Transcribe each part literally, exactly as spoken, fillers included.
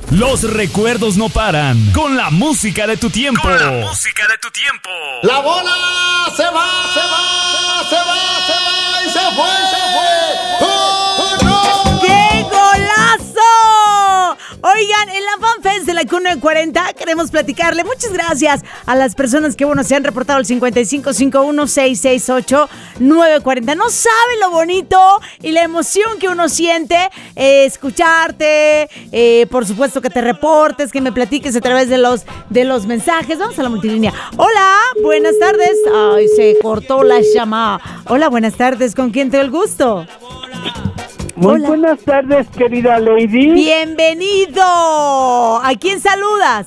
Los recuerdos no paran. Con la música de tu tiempo. Con la música de tu tiempo. La bola se va, se va, se va, se va y se fue, se fue. ¡Oh, ¡Qué golazo! Oigan, en la FanFest de la Q nueve cuarenta queremos platicarle. Muchas gracias a las personas que, bueno, se han reportado al cincuenta y cinco cincuenta y uno seiscientos sesenta y ocho nueve cuarenta. No saben lo bonito y la emoción que uno siente eh, escucharte, eh, por supuesto que te reportes, que me platiques a través de los, de los mensajes. Vamos a la multilínea. Hola, buenas tardes. Ay, se cortó la llamada. Hola, buenas tardes. ¿Con quién tengo el gusto? Muy Hola. Buenas tardes, querida Lady. ¡Bienvenido! ¿A quién saludas?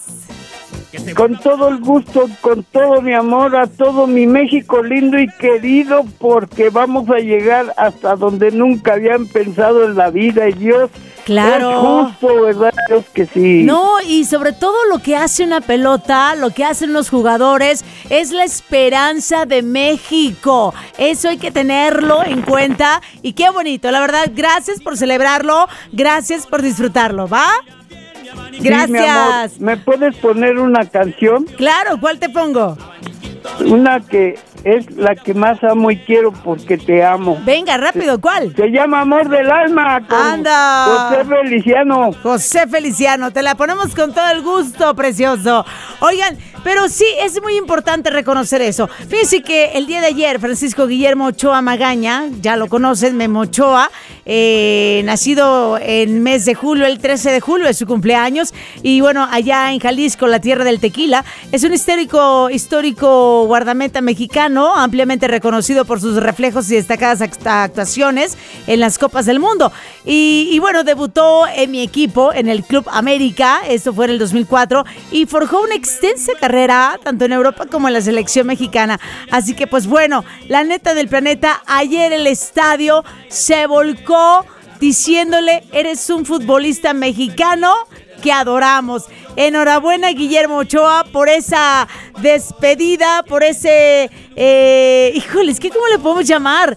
Con todo el gusto, con todo mi amor, a todo mi México lindo y querido, porque vamos a llegar hasta donde nunca habían pensado en la vida, y Dios Claro. es justo, ¿verdad? Dios que sí. No, y sobre todo lo que hace una pelota, lo que hacen los jugadores, es la esperanza de México. Eso hay que tenerlo en cuenta. Y qué bonito, la verdad, gracias por celebrarlo, gracias por disfrutarlo, ¿va? Gracias. Sí, mi amor. ¿Me puedes poner una canción? Claro, ¿cuál te pongo? Una que es la que más amo y quiero porque te amo. Venga, rápido, ¿cuál? Se llama Amor del Alma con Anda. José Feliciano. José Feliciano, te la ponemos con todo el gusto, precioso. Oigan, pero sí, es muy importante reconocer eso. Fíjense que el día de ayer, Francisco Guillermo Ochoa Magaña, ya lo conocen, Memo Ochoa, eh, nacido en mes de julio, el trece de julio es su cumpleaños, y bueno, allá en Jalisco, la tierra del tequila, es un histórico, histórico guardameta mexicano, ampliamente reconocido por sus reflejos y destacadas act- actuaciones en las Copas del Mundo. Y, y bueno, debutó en mi equipo, en el Club América, esto fue en el dos mil cuatro, y forjó una extensa carrera, tanto en Europa como en la selección mexicana. Así que pues bueno, la neta del planeta, ayer el estadio se volcó diciéndole, eres un futbolista mexicano que adoramos. Enhorabuena, Guillermo Ochoa, por esa despedida, por ese... Eh, híjoles, ¿qué cómo le podemos llamar?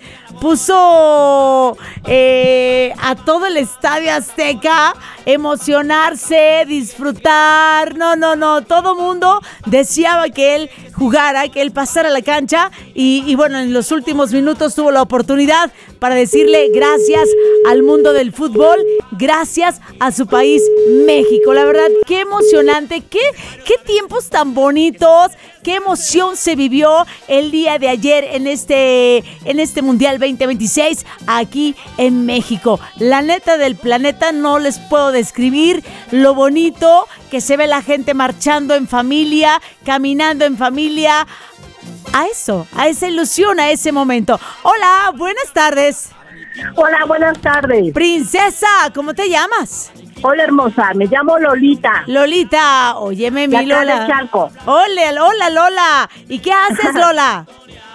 Puso eh, a todo el Estadio Azteca emocionarse, disfrutar. No, no, no. Todo mundo deseaba que él jugara, que él pasara a la cancha. Y, y bueno, en los últimos minutos tuvo la oportunidad para decirle gracias al mundo del fútbol, gracias a su país, México. La verdad, qué emocionante, qué, qué tiempos tan bonitos, qué emoción se vivió el día de ayer en este, en este Mundial veinte veintiséis aquí en México. La neta del planeta, no les puedo describir lo bonito que se ve la gente marchando en familia, caminando en familia. A eso, a esa ilusión, a ese momento. Hola, buenas tardes. Hola, buenas tardes. Princesa, ¿cómo te llamas? Hola, hermosa, me llamo Lolita. Lolita, óyeme, mi De acá Lola. de Chalco. Hola, hola, Lola. ¿Y qué haces, Lola?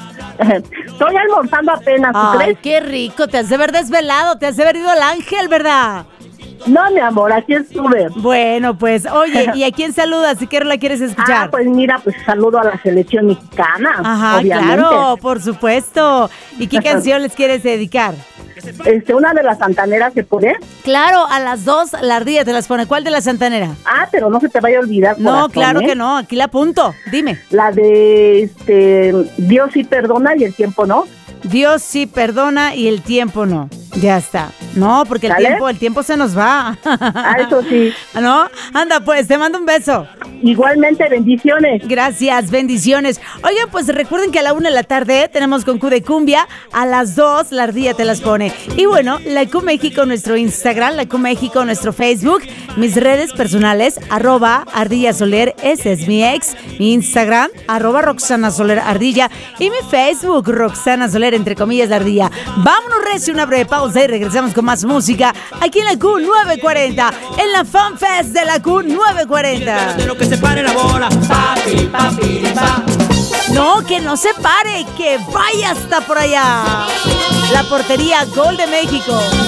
Estoy almorzando apenas, ¿tú Ay, crees? qué rico, te has de haber desvelado, te has de haber ido al ángel, ¿verdad? No, mi amor, aquí estuve. Bueno, pues, oye, ¿y a quién saludas? ¿Si qué la quieres escuchar? Ah, pues mira, pues saludo a la selección mexicana, Ajá, obviamente. claro, por supuesto. ¿Y qué canción les quieres dedicar? Este, una de las santaneras, ¿se puede? Claro, a las dos, la ardilla te las pone. ¿Cuál de la santanera? Ah, pero no se te vaya a olvidar, No, corazón, claro ¿eh? que no, aquí la apunto, dime. La de, este, Dios sí perdona y el tiempo no. Dios sí perdona y el tiempo no. Ya está. No, porque el ¿Sale? tiempo, el tiempo se nos va. Ah, eso sí. ¿No? Anda, pues, te mando un beso. Igualmente, bendiciones. Gracias, bendiciones. Oigan, pues recuerden que a la una de la tarde tenemos con Q de Cumbia, a las dos la ardilla te las pone. Y bueno, la Q México, nuestro Instagram, la Q México, nuestro Facebook, mis redes personales, arroba Ardilla Soler, ese es mi ex, mi Instagram, arroba Roxana Soler Ardilla, y mi Facebook, Roxana Soler, entre comillas, la ardilla. Vámonos, recio, una breve pausa y regresamos con más música aquí en la Q nueve cuarenta, en la FanFest de la Q nueve cuarenta. De lo que se pare la bola. Papi, papi, pa. No, que no se pare, que vaya hasta por allá. La portería, gol de México.